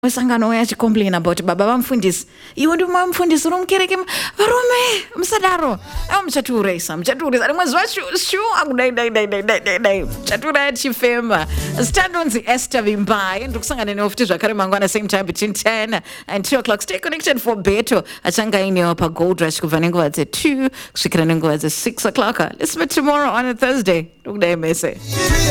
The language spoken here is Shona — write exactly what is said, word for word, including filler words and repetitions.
wesangano yachicomplain about baba vamufundisi iwe ndi mumfundisi unomukereke varume musadaro awo muchatiurayisa muchatiurayisa rimwe zuva shu akudai dai dai dai dai dai muchatiuraya tichifema standonzi Esther Vimbai ndiri kusangana newo futi zvakare mangwana same time between ten and two o'clock. Stay connected for Beto achanga ainewo pagold rush kubva nenguva dze-two kusvikira nenguva dze-six o'clock. Let's meet tomorrow on a Thursday. Ndokudai mese.